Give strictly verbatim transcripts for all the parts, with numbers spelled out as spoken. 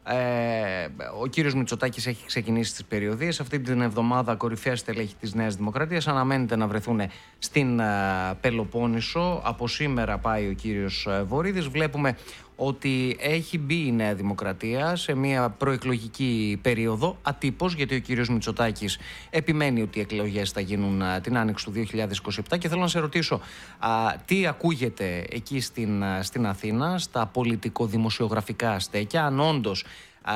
Ε, ο κύριος Μητσοτάκης έχει ξεκινήσει τις περιοδίες. Αυτή την εβδομάδα κορυφαία στελέχη της Νέας Δημοκρατίας αναμένεται να βρεθούν στην ε, Πελοπόννησο. Από σήμερα πάει ο κύριος Βορίδης. Βλέπουμε ότι έχει μπει η Νέα Δημοκρατία σε μια προεκλογική περίοδο ατύπως, γιατί ο κύριος Μητσοτάκης επιμένει ότι οι εκλογές θα γίνουν α, την άνοιξη του δύο χιλιάδες είκοσι επτά, και θέλω να σε ρωτήσω α, τι ακούγεται εκεί στην, α, στην Αθήνα, στα πολιτικο-δημοσιογραφικά στέκια, αν όντως α,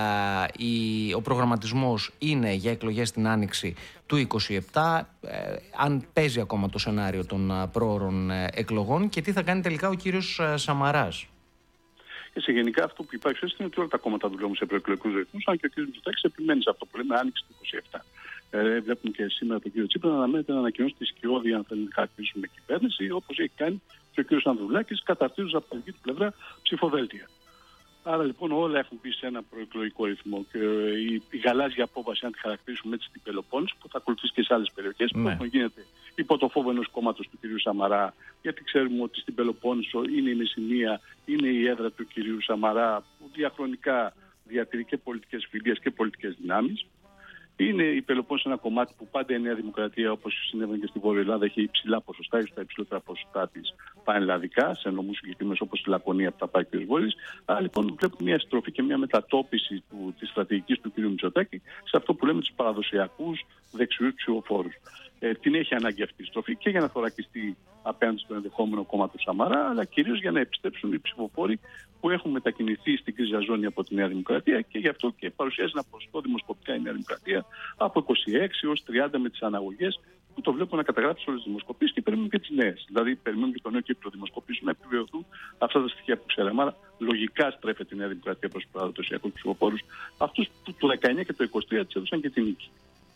η, ο προγραμματισμός είναι για εκλογές την άνοιξη του είκοσι επτά, ε, αν παίζει ακόμα το σενάριο των α, πρόωρων ε, εκλογών, και τι θα κάνει τελικά ο κύριος α, Σαμαράς. Και σε γενικά αυτό που υπάρχει είναι ότι όλα τα κόμματα δουλεύουν σε προεκλογικούς ρυθμούς, αν και ο κ. Μητσοτάκης επιμένει σε αυτό που λέμε άνοιξη του είκοσι επτά. Ε, βλέπουμε και σήμερα τον κ. Τσίπρα να αναμένεται να ανακοινώσει τη σκιώδη, αν θέλει να χαρακτηρίσουμε, κυβέρνηση, όπως έχει κάνει και ο κ. Ανδρουλάκης, καταρτίζοντας από την δική του πλευρά ψηφοδέλτια. Άρα λοιπόν όλα έχουν μπει σε ένα προεκλογικό ρυθμό και η, η γαλάζια απόβαση, αν τη χαρακτηρίσουμε έτσι, στην Πελοπόννησο, που θα ακολουθήσει και σε άλλες περιοχές, ναι, που γίνεται υπό το φόβο ενός κόμματος του κ. Σαμαρά, γιατί ξέρουμε ότι στην Πελοπόννησο είναι η Μεσσηνία, είναι η έδρα του κ. Σαμαρά, που διαχρονικά διατηρεί και πολιτικές φιλίες και πολιτικές δυνάμεις. Είναι η Πελοπόννησο ένα κομμάτι που πάντα η Νέα Δημοκρατία, όπως συνέβαινε και στη Βόρεια Ελλάδα, έχει υψηλά ποσοστά, ίσως τα υψηλότερα ποσοστά της πανελλαδικά, σε νομούς συγκεκριμένους όπως τη Λακωνία που θα πάει ο κ. Βορίδης. Άρα λοιπόν βλέπουμε μια στροφή και μια μετατόπιση του, της στρατηγικής του κ. Μητσοτάκη σε αυτό που λέμε τους παραδοσιακούς δεξιούς ψηφοφόρους. Ε, την έχει ανάγκη αυτή η στροφή και για να θωρακιστεί απέναντι στο ενδεχόμενο κόμμα του Σαμαρά, αλλά κυρίως για να επιστρέψουν οι ψηφοφόροι που έχουν μετακινηθεί στην κρίζα ζώνη από τη Νέα Δημοκρατία, και γι' αυτό και παρουσιάζει ένα ποσοστό δημοσκοπικά η Νέα Δημοκρατία από είκοσι έξι έως τριάντα με τις αναγωγές, που το βλέπουμε να καταγράψει όλες τις δημοσκοπήσεις, και περιμένουμε και τις νέες. Δηλαδή, περιμένουμε και το νέο κύκλο δημοσκοπήσεων να επιβεβαιωθούν αυτά τα στοιχεία που ξέραμε. Άρα, λογικά στρέφεται η Νέα Δημοκρατία προς τους παραδοσιακούς ψηφοφόρους, αυτούς που το δεκαεννιά και το είκοσι τρία της έδωσαν και την νίκη.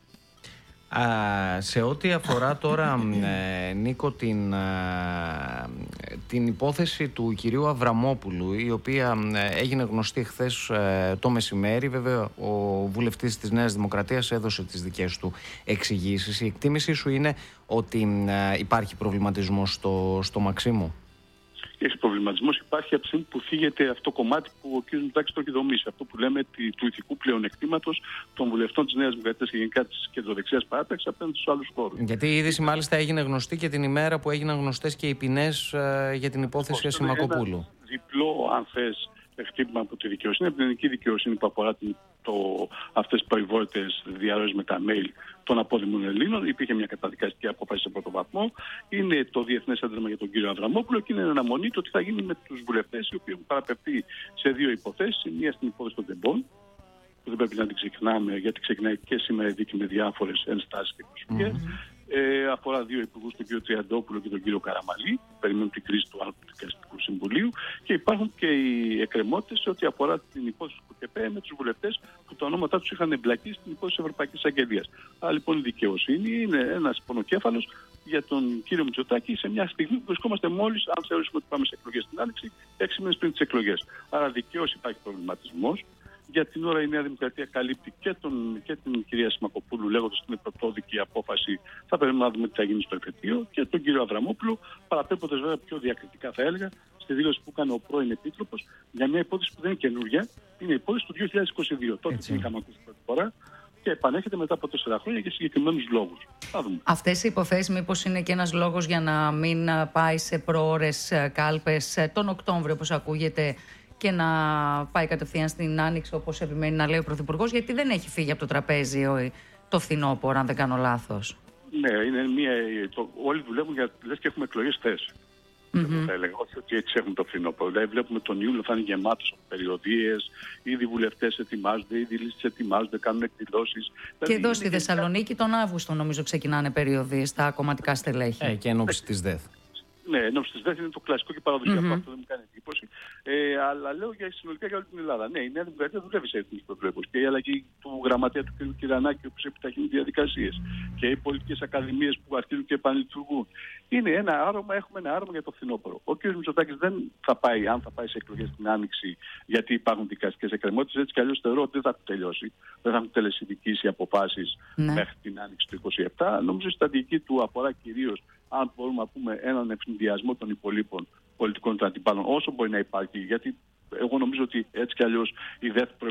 Α, σε ό,τι αφορά τώρα, ε, Νίκο, την, α, την υπόθεση του κυρίου Αβραμόπουλου, η οποία ε, έγινε γνωστή χθες ε, το μεσημέρι. Βέβαια, ο βουλευτής της Νέας Δημοκρατίας έδωσε τις δικές του εξηγήσεις. Η εκτίμησή σου είναι ότι ε, υπάρχει προβληματισμός στο, στο Μαξίμου? Έχει προβληματισμός, υπάρχει από τη στιγμή που θίγεται αυτό το κομμάτι που ο κ. Μητσοτάκης το έχει δομήσει. Αυτό που λέμε του ηθικού πλεονεκτήματος των βουλευτών της Νέας Δημοκρατίας και γενικά της κεντροδεξιάς παράταξης απέναντι στους άλλους χώρους. Γιατί η είδηση μάλιστα έγινε γνωστή και την ημέρα που έγιναν γνωστές και οι ποινές ε, για την υπόθεση Ασημακοπούλου. Ένα διπλό, αν θες, χτύπημα από τη δικαιοσύνη, από την ελληνική δικαιοσύνη που αφορά την, το, αυτές τις περιβόητες διαρροές με τα mail των απόδημων Ελλήνων. Υπήρχε μια καταδικαστική απόφαση σε πρώτο βαθμό. Είναι το διεθνές ένταλμα για τον κύριο Αβραμόπουλο και είναι αναμονή το τι θα γίνει με τους βουλευτές οι οποίοι έχουν παραπευθεί σε δύο υποθέσεις. Μία στην υπόθεση των τεμπών, που δεν πρέπει να την ξεχνάμε, γιατί ξεκινάει και σήμερα η δίκη με διάφορες ενστάσεις και προσφυγές. Mm-hmm. Ε, αφορά δύο υπουργούς, τον κύριο Τριαντόπουλο και τον κύριο Καραμαλή, που περιμένουν την κρίση του Άλπου Δικαστικού Συμβουλίου, και υπάρχουν και οι εκκρεμότητες σε ό,τι αφορά την υπόθεση του ΚΕΠΕ με τους βουλευτές που τα ονόματά τους είχαν εμπλακεί στην υπόθεση της Ευρωπαϊκής Αγγελίας. Άρα λοιπόν η δικαιοσύνη είναι ένας πονοκέφαλος για τον κύριο Μητσοτάκη σε μια στιγμή που βρισκόμαστε μόλις, αν θεωρήσουμε ότι πάμε σε εκλογές την Άνοιξη, έξι μήνες πριν τις εκλογές. Άρα δικαίως υπάρχει προβληματισμός. Για την ώρα η Νέα Δημοκρατία καλύπτει και, τον, και την κυρία Ασημακοπούλου, λέγοντας ότι είναι πρωτόδικη απόφαση. Θα πρέπει να δούμε τι θα γίνει στο εφετείο. Και τον κύριο Αβραμόπουλο, παραπέμποντας βέβαια πιο διακριτικά, θα έλεγα, στη δήλωση που έκανε ο πρώην Επίτροπος για μια υπόθεση που δεν είναι καινούργια. Είναι η υπόθεση του δύο χιλιάδες είκοσι δύο. Τότε την είχαμε ακούσει πρώτη φορά και επανέρχεται μετά από τέσσερα χρόνια για συγκεκριμένους λόγους. Αυτές οι υποθέσεις μήπως είναι και ένας λόγος για να μην πάει σε προώρες κάλπες τον Οκτώβριο, όπως ακούγεται, και να πάει κατευθείαν στην Άνοιξη, όπως επιμένει να λέει ο Πρωθυπουργός, γιατί δεν έχει φύγει από το τραπέζι το φθινόπωρο, αν δεν κάνω λάθος. Ναι, είναι μια, το, όλοι δουλεύουν για λες και έχουμε εκλογές θέση. Mm-hmm. Θα έλεγα, όχι ότι έτσι έχουμε το φθινόπωρο. Δηλαδή βλέπουμε τον Ιούλιο θα είναι γεμάτος από περιοδίες, ήδη οι βουλευτές ετοιμάζονται, ήδη οι λίστες ετοιμάζονται, κάνουν εκδηλώσεις. Και δηλαδή, εδώ στη Θεσσαλονίκη τον Αύγουστο νομίζω ξεκινάνε περιοδίες στα κομματικά στελέχη. Ε, και ενόψει της ΔΕΘ. Ναι, ενώ στις ΔΕΘ είναι το κλασικό και παραδοσιακό, mm-hmm. αυτό δεν μου κάνει εντύπωση. Ε, αλλά λέω για συνολικά για όλη την Ελλάδα. Ναι, η Νέα Δημοκρατία δουλεύει σε εθνική προβλέπωση. Και η αλλαγή του γραμματέα του κ. Κυρανάκη, όπως επιταχύνει διαδικασίες. Και οι πολιτικές ακαδημίες που αρχίζουν και επανλειτουργούν. Είναι ένα άρωμα, έχουμε ένα άρωμα για το φθινόπωρο. Ο κ. Μητσοτάκης δεν θα πάει, αν θα πάει σε εκλογές την Άνοιξη, γιατί υπάρχουν δικαστικές εκκρεμότητες. Έτσι κι αλλιώς θεωρώ ότι δεν θα έχουν τελειώσει. Δεν θα έχουν τελεσυνδικήσει οι αποφάσεις ναι. μέχρι την Άνοιξη του είκοσι επτά. Νομίζω η στρατηγική του αφορά κυρίως, αν μπορούμε να πούμε, έναν ευνηδιασμό των υπολείπων πολιτικών των αντιπάλων, όσο μπορεί να υπάρχει, γιατί εγώ νομίζω ότι έτσι κι αλλιώς η ΔΕΘ